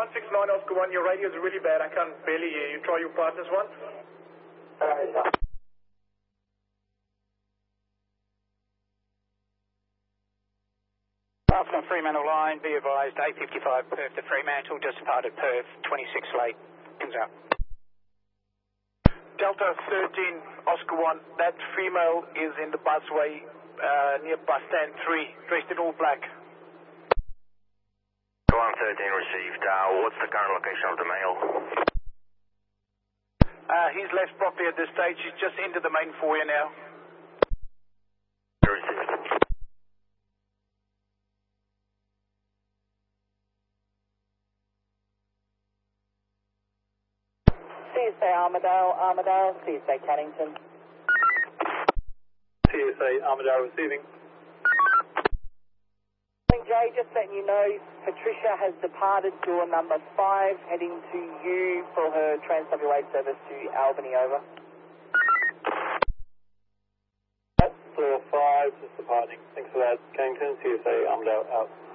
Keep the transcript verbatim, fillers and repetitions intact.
one six nine Oscar one, your radio is really bad. I can't barely hear you. Try your partners one. Uh, Afternoon, Fremantle line, be advised, eight fifty-five Perth to Fremantle, just departed Perth, twenty-six late, comes out. Delta thirteen Oscar one, that female is in the busway uh, near bus stand three, dressed in all black. one thirteen received. Uh, what's the current location of the male? Uh, he's left properly at this stage. He's just into the main foyer now. Received. C S A Armadale, Armadale, C S A Cannington. C S A Armadale receiving. Jay, just letting you know, Patricia has departed door number five, heading to you for her Trans-W A service to Albany, over. Floor five, just departing. Thanks for that. Cannington, C S A Armadale out.